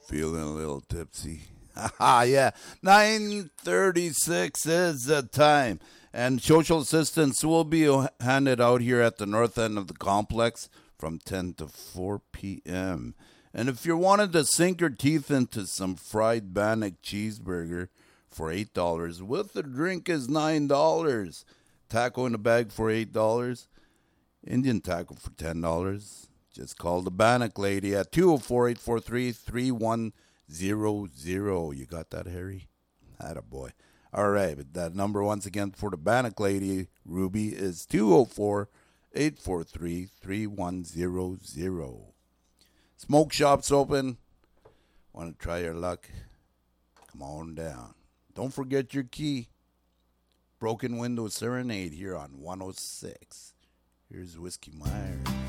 Feeling a little tipsy. Yeah. 9:36 is the time. And social assistance will be handed out here at the north end of the complex from 10 to 4 p.m. And if you're wanting to sink your teeth into some fried Bannock cheeseburger for $8, with the drink is $9. Taco in a bag for $8. Indian taco for $10. Just call the Bannock lady at 204-843-3100. You got that, Harry? Attaboy. All right, but that number once again for the Bannock lady, Ruby, is 204-843-3100. Smoke shop's open. Want to try your luck? Come on down. Don't forget your key. Broken Window Serenade here on 106. Here's Whiskey Myers.